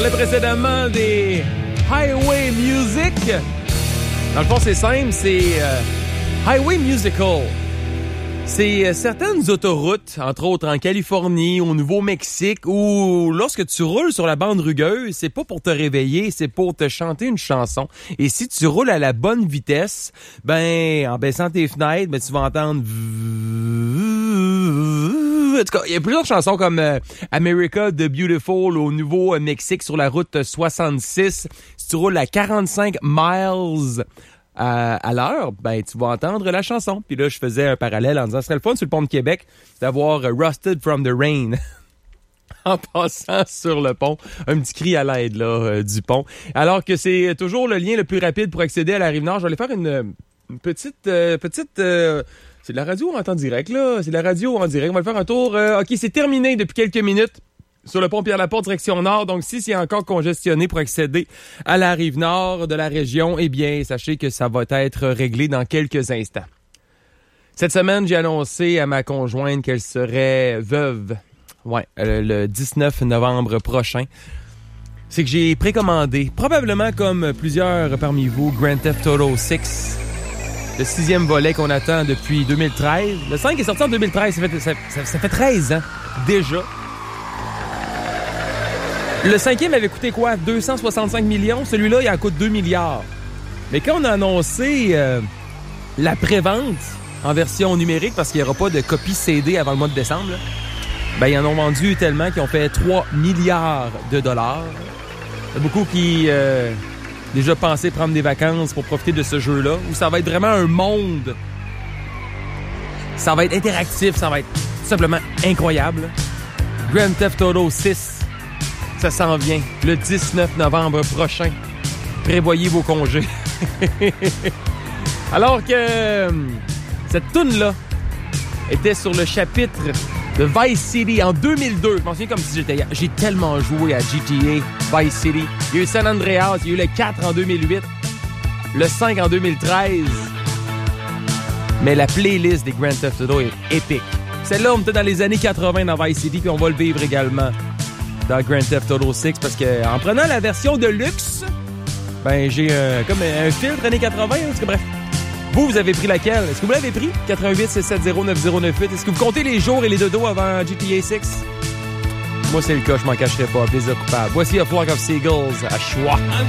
Précédemment des Highway Music. Dans le fond, c'est simple, c'est Highway Musical. C'est certaines autoroutes, entre autres en Californie, au Nouveau-Mexique, où lorsque tu roules sur la bande rugueuse, c'est pas pour te réveiller, c'est pour te chanter une chanson. Et si tu roules à la bonne vitesse, ben en baissant tes fenêtres, ben tu vas entendre... En tout cas, il y a plusieurs chansons comme America the Beautiful au Nouveau-Mexique sur la route 66. Si tu roules à 45 miles à l'heure, ben tu vas entendre la chanson. Puis là, je faisais un parallèle en disant, ce serait le fun sur le pont de Québec d'avoir Rusted from the Rain en passant sur le pont. Un petit cri à l'aide là du pont. Alors que c'est toujours le lien le plus rapide pour accéder à la Rive-Nord. Je vais aller faire une petite c'est de la radio en temps direct, là. C'est de la radio en direct. On va le faire un tour. OK, c'est terminé depuis quelques minutes sur le pont Pierre-Laporte, direction nord. Donc, si c'est encore congestionné pour accéder à la rive nord de la région, eh bien, sachez que ça va être réglé dans quelques instants. Cette semaine, j'ai annoncé à ma conjointe qu'elle serait veuve. Ouais, le 19 novembre prochain. C'est que j'ai précommandé, probablement comme plusieurs parmi vous, Grand Theft Auto 6. Le 6e volet qu'on attend depuis 2013. Le 5 est sorti en 2013. Ça fait 13 ans déjà. Le 5e avait coûté quoi? 265 millions. Celui-là, il en coûte 2 milliards. Mais quand on a annoncé la prévente en version numérique, parce qu'il n'y aura pas de copie CD avant le mois de décembre, là, ben ils en ont vendu tellement qu'ils ont fait 3 milliards de dollars. Il y a beaucoup qui... déjà pensé prendre des vacances pour profiter de ce jeu-là, où ça va être vraiment un monde. Ça va être interactif, ça va être tout simplement incroyable. Grand Theft Auto 6, ça s'en vient le 19 novembre prochain. Prévoyez vos congés. Alors que cette toune-là était sur le chapitre de Vice City en 2002. Je m'en souviens comme si j'ai tellement joué à GTA Vice City. Il y a eu San Andreas, il y a eu le 4 en 2008, le 5 en 2013. Mais la playlist des Grand Theft Auto est épique. Celle-là, on était dans les années 80 dans Vice City, puis on va le vivre également dans Grand Theft Auto 6, parce que en prenant la version de luxe, ben j'ai comme un filtre années 80, parce que bref. Vous avez pris laquelle? Est-ce que vous l'avez pris? 88-670-9098. Est-ce que vous comptez les jours et les dodos avant GTA 6? Moi, c'est le cas, je m'en cacherai pas. Plaisir coupable. Voici A Flock of Seagulls à choix.